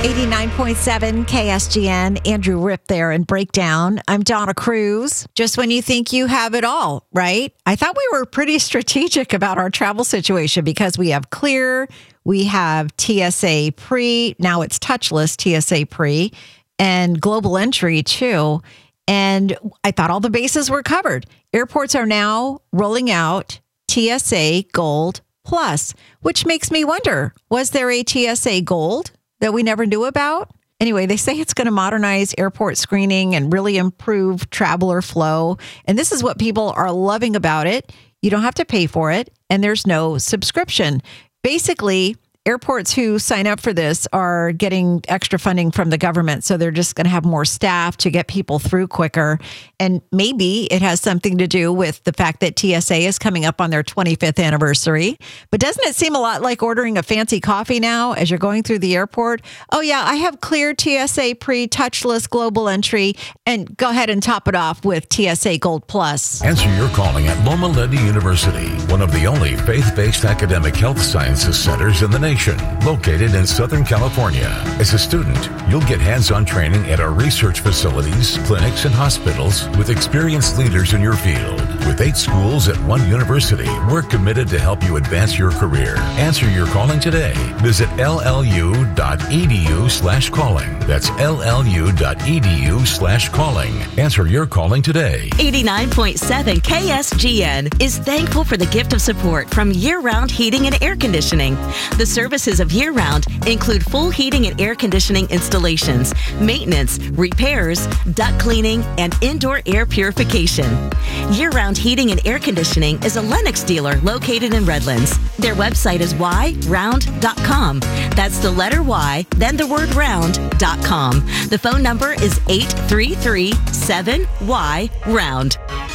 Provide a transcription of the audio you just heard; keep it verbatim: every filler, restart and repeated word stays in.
eighty-nine point seven K S G N, Andrew Rip there in Breakdown. I'm Donna Cruz. Just when you think you have it all, right? I thought we were pretty strategic about our travel situation because we have Clear, we have T S A Pre, now it's touchless T S A Pre, and Global Entry too. And I thought all the bases were covered. Airports are now rolling out T S A Gold Plus, which makes me wonder, was there a T S A Gold that we never knew about? Anyway, they say it's going to modernize airport screening and really improve traveler flow. And this is what people are loving about it. You don't have to pay for it, and there's no subscription. Basically, airports who sign up for this are getting extra funding from the government, so they're just going to have more staff to get people through quicker. And maybe it has something to do with the fact that T S A is coming up on their twenty-fifth anniversary. But doesn't it seem a lot like ordering a fancy coffee now as you're going through the airport? Oh, yeah, I have Clear T S A Pre, touchless Global Entry, and go ahead and top it off with T S A Gold Plus. Answer your calling at Loma Linda University, one of the only faith-based academic health sciences centers in the nation. Located in Southern California. As a student, you'll get hands-on training at our research facilities, clinics, and hospitals with experienced leaders in your field. With eight schools at one university, we're committed to help you advance your career. Answer your calling today. Visit llu.edu slash calling. That's llu.edu slash calling. Answer your calling today. eighty-nine point seven K S G N is thankful for the gift of support from Year-Round Heating and Air Conditioning. The services of Year-Round include full heating and air conditioning installations, maintenance, repairs, duct cleaning, and indoor air purification. Year-Round Heating and Air Conditioning is a Lennox dealer located in Redlands. Their website is y round dot com. That's the letter Y, then the word round dot com. The phone number is eight three three seven Y round.